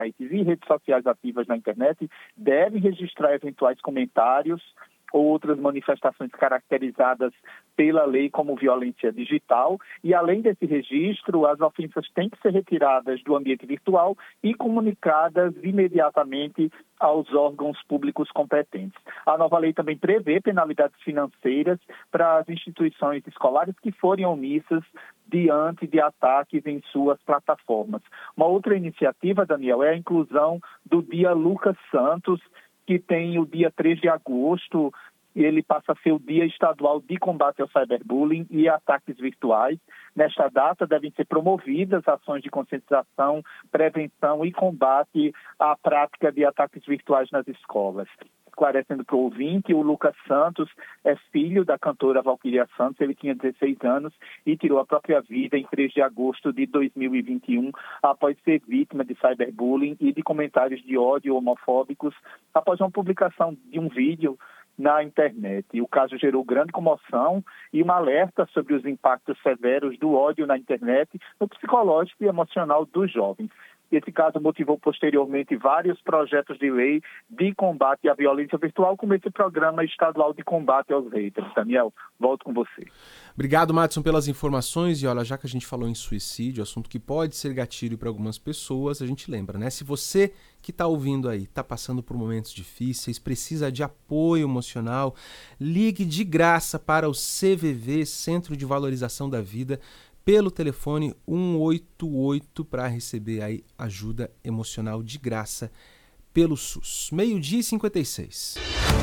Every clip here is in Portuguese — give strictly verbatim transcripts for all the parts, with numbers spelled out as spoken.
e redes sociais ativas na internet devem registrar eventuais comentários ou outras manifestações caracterizadas pela lei como violência digital. E, além desse registro, as ofensas têm que ser retiradas do ambiente virtual e comunicadas imediatamente aos órgãos públicos competentes. A nova lei também prevê penalidades financeiras para as instituições escolares que forem omissas diante de ataques em suas plataformas. Uma outra iniciativa, Daniel, é a inclusão do Dia Lucas Santos, que tem o dia três de agosto, ele passa a ser o Dia Estadual de Combate ao Cyberbullying e Ataques Virtuais. Nesta data devem ser promovidas ações de conscientização, prevenção e combate à prática de ataques virtuais nas escolas. Esclarecendo para o ouvinte, o Lucas Santos é filho da cantora Valquíria Santos, ele tinha dezesseis anos e tirou a própria vida em três de agosto de dois mil e vinte e um, após ser vítima de cyberbullying e de comentários de ódio homofóbicos, após uma publicação de um vídeo na internet. E o caso gerou grande comoção e um alerta sobre os impactos severos do ódio na internet no psicológico e emocional dos jovens. Esse caso motivou posteriormente vários projetos de lei de combate à violência virtual, como esse Programa Estadual de Combate aos Haters. Daniel, volto com você. Obrigado, Madison, pelas informações. E olha, já que a gente falou em suicídio, assunto que pode ser gatilho para algumas pessoas, a gente lembra, né? Se você que está ouvindo aí está passando por momentos difíceis, precisa de apoio emocional, ligue de graça para o C V V, Centro de Valorização da Vida, pelo telefone um oito oito para receber aí ajuda emocional de graça pelo SUS. meio-dia e cinquenta e seis.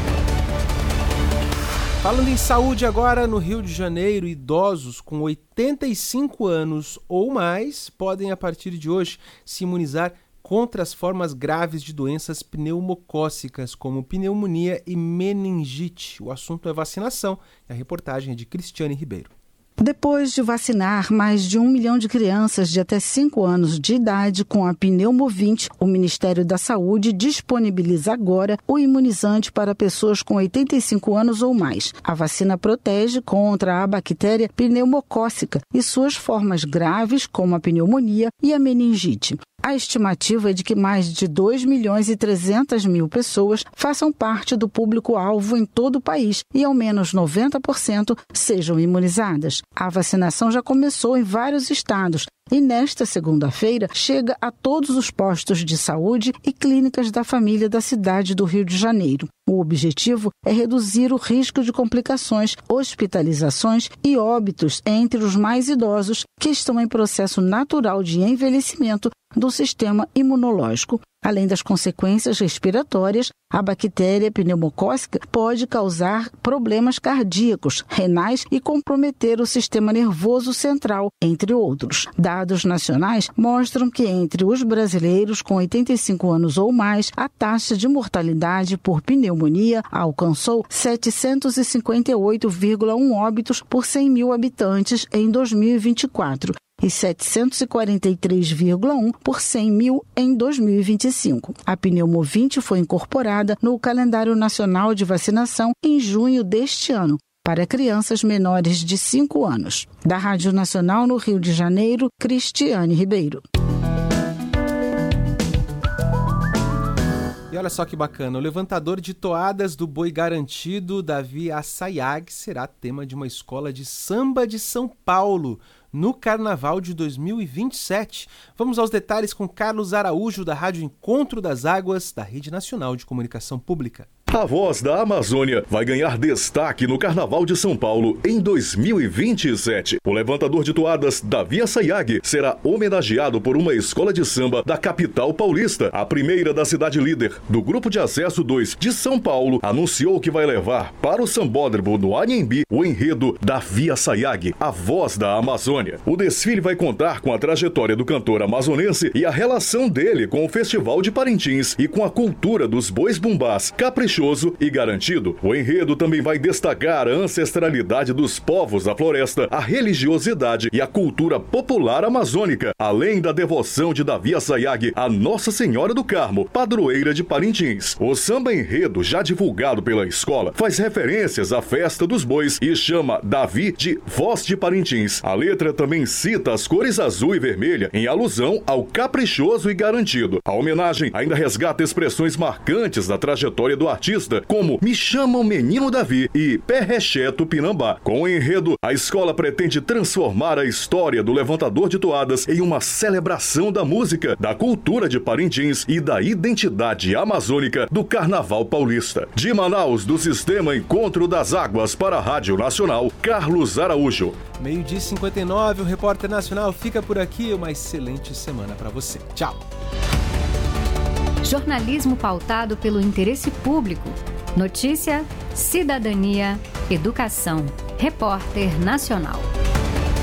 Falando em saúde agora, no Rio de Janeiro, idosos com oitenta e cinco anos ou mais podem, a partir de hoje, se imunizar contra as formas graves de doenças pneumocócicas, como pneumonia e meningite. O assunto é vacinação. A reportagem é de Cristiane Ribeiro. Depois de vacinar mais de um milhão de crianças de até cinco anos de idade com a Pneumovinte, o Ministério da Saúde disponibiliza agora o imunizante para pessoas com oitenta e cinco anos ou mais. A vacina protege contra a bactéria pneumocócica e suas formas graves, como a pneumonia e a meningite. A estimativa é de que mais de dois milhões e trezentas mil pessoas façam parte do público-alvo em todo o país e ao menos noventa por cento sejam imunizadas. A vacinação já começou em vários estados e nesta segunda-feira chega a todos os postos de saúde e clínicas da família da cidade do Rio de Janeiro. O objetivo é reduzir o risco de complicações, hospitalizações e óbitos entre os mais idosos que estão em processo natural de envelhecimento do sistema imunológico. Além das consequências respiratórias, a bactéria pneumocócica pode causar problemas cardíacos, renais e comprometer o sistema nervoso central, entre outros. Dados nacionais mostram que entre os brasileiros com oitenta e cinco anos ou mais, a taxa de mortalidade por pneumonia alcançou setecentos e cinquenta e oito vírgula um óbitos por cem mil habitantes em dois mil e vinte e quatro. E setecentos e quarenta e três vírgula um por cem mil em dois mil e vinte e cinco. A Pneumovinte foi incorporada no calendário nacional de vacinação em junho deste ano, para crianças menores de cinco anos. Da Rádio Nacional no Rio de Janeiro, Cristiane Ribeiro. E olha só que bacana, o levantador de toadas do boi garantido, Davi Assayag, será tema de uma escola de samba de São Paulo no Carnaval de dois mil e vinte e sete. Vamos aos detalhes com Carlos Araújo, da Rádio Encontro das Águas, da Rede Nacional de Comunicação Pública. A Voz da Amazônia vai ganhar destaque no Carnaval de São Paulo em dois mil e vinte e sete. O levantador de toadas Davi Assayag será homenageado por uma escola de samba da capital paulista. A primeira da cidade líder do Grupo de Acesso dois de São Paulo anunciou que vai levar para o sambódromo do Anhembi o enredo Davi Assayag, a Voz da Amazônia. O desfile vai contar com a trajetória do cantor amazonense e a relação dele com o Festival de Parintins e com a cultura dos bois bumbás caprichados caprichoso e garantido. O enredo também vai destacar a ancestralidade dos povos da floresta, a religiosidade e a cultura popular amazônica, além da devoção de Davi Assayag a Nossa Senhora do Carmo, padroeira de Parintins. O samba enredo, já divulgado pela escola, faz referências à festa dos bois e chama Davi de Voz de Parintins. A letra também cita as cores azul e vermelha, em alusão ao caprichoso e garantido. A homenagem ainda resgata expressões marcantes da trajetória do artista, como Me Chamam Menino Davi e Pé Reché Tupinambá. Com o enredo, a escola pretende transformar a história do levantador de toadas em uma celebração da música, da cultura de Parintins e da identidade amazônica do Carnaval Paulista. De Manaus, do Sistema Encontro das Águas para a Rádio Nacional, Carlos Araújo. Meio-dia e cinquenta e nove, o Repórter Nacional fica por aqui. Uma excelente semana para você. Tchau. Jornalismo pautado pelo interesse público. Notícia, cidadania, educação. Repórter Nacional.